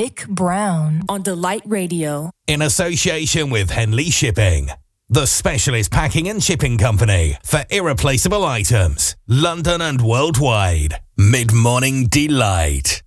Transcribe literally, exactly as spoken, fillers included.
Nick Brown on Delight Radio. In association with Henley Shipping, the specialist packing and shipping company for irreplaceable items, London and worldwide. Mid-morning delight.